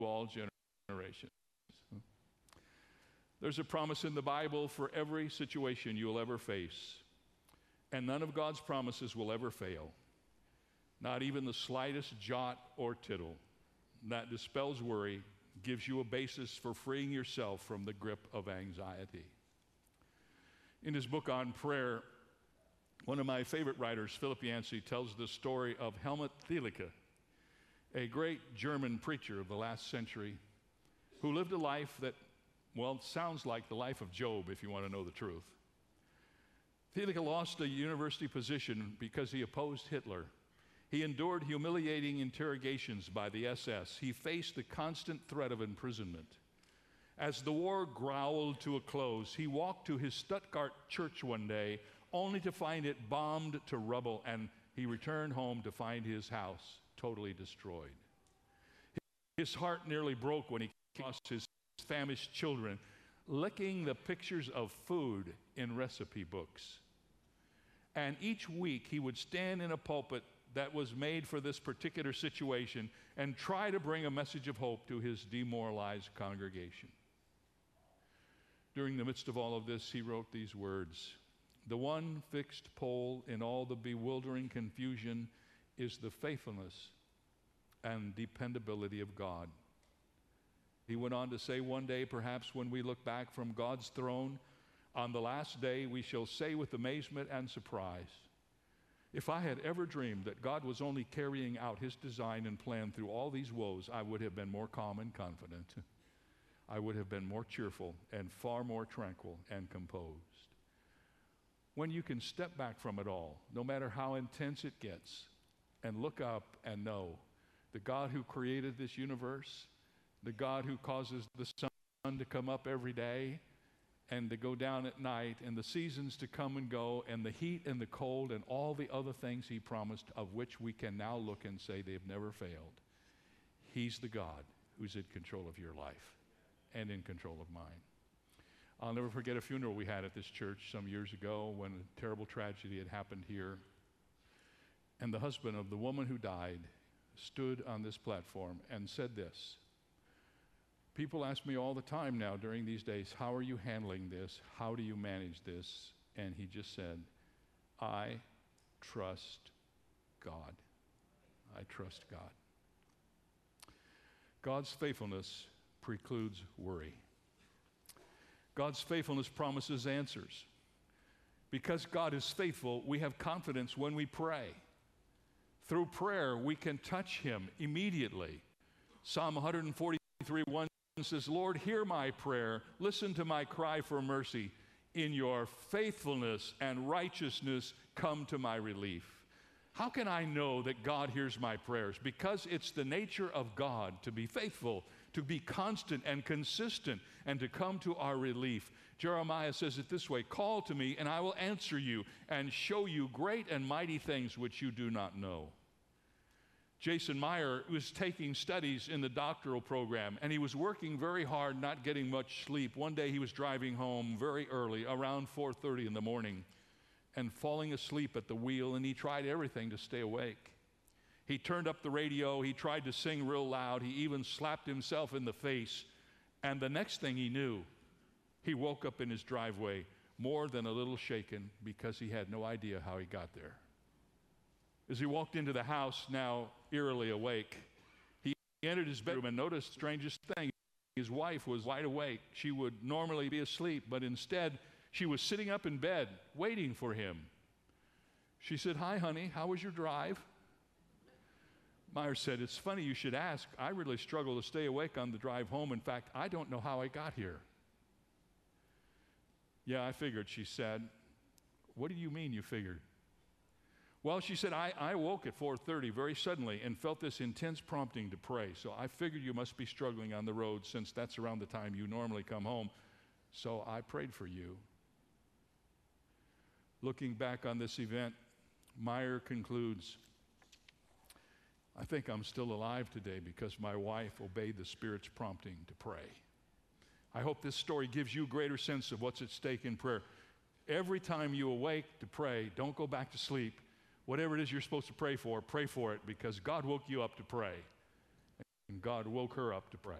all generations. There's a promise in the Bible for every situation you'll ever face. And none of God's promises will ever fail. Not even the slightest jot or tittle. That dispels worry, gives you a basis for freeing yourself from the grip of anxiety. In his book on prayer, one of my favorite writers, Philip Yancey, tells the story of Helmut Thielicke, a great German preacher of the last century who lived a life that, well, sounds like the life of Job, if you want to know the truth. Thielicke lost a university position because he opposed Hitler. He endured humiliating interrogations by the SS. He faced the constant threat of imprisonment. As the war growled to a close, he walked to his Stuttgart church one day only to find it bombed to rubble, and he returned home to find his house totally destroyed. His heart nearly broke when he came across his famished children licking the pictures of food in recipe books. And each week he would stand in a pulpit that was made for this particular situation and try to bring a message of hope to his demoralized congregation. During the midst of all of this, he wrote these words: "The one fixed pole in all the bewildering confusion is the faithfulness and dependability of God." He went on to say, one day, perhaps when we look back from God's throne, on the last day, we shall say with amazement and surprise, if I had ever dreamed that God was only carrying out his design and plan through all these woes, I would have been more calm and confident. I would have been more cheerful and far more tranquil and composed. When you can step back from it all, no matter how intense it gets, and look up and know the God who created this universe, the God who causes the sun to come up every day and to go down at night, and the seasons to come and go, and the heat and the cold and all the other things he promised, of which we can now look and say they've never failed. He's the God who's in control of your life and in control of mine. I'll never forget a funeral we had at this church some years ago when a terrible tragedy had happened here. And the husband of the woman who died stood on this platform and said this: "People ask me all the time now during these days, how are you handling this? How do you manage this?" And he just said, "I trust God. I trust God." God's faithfulness precludes worry. God's faithfulness promises answers. Because God is faithful, we have confidence when we pray. Through prayer, we can touch him immediately. Psalm 143:1 says, "Lord, hear my prayer. Listen to my cry for mercy. In your faithfulness and righteousness, come to my relief." How can I know that God hears my prayers? Because it's the nature of God to be faithful, to be constant and consistent, and to come to our relief. Jeremiah says it this way: "Call to me, and I will answer you and show you great and mighty things which you do not know." Jason Meyer was taking studies in the doctoral program, and he was working very hard, not getting much sleep. One day he was driving home very early, around 4:30 in the morning, and falling asleep at the wheel, and he tried everything to stay awake. He turned up the radio, he tried to sing real loud, he even slapped himself in the face, and the next thing he knew, he woke up in his driveway more than a little shaken because he had no idea how he got there. As he walked into the house, now eerily awake, he entered his bedroom and noticed the strangest thing. His wife was wide awake. She would normally be asleep, but instead, she was sitting up in bed, waiting for him. She said, "Hi, honey, how was your drive?" Meyer said, "It's funny you should ask. I really struggle to stay awake on the drive home. In fact, I don't know how I got here." "Yeah, I figured," she said. "What do you mean you figured?" "Well," she said, I woke at 4:30 very suddenly and felt this intense prompting to pray. So I figured you must be struggling on the road since that's around the time you normally come home. So I prayed for you." Looking back on this event, Meyer concludes, "I think I'm still alive today because my wife obeyed the Spirit's prompting to pray." I hope this story gives you a greater sense of what's at stake in prayer. Every time you awake to pray, don't go back to sleep. Whatever it is you're supposed to pray for it because God woke you up to pray. And God woke her up to pray.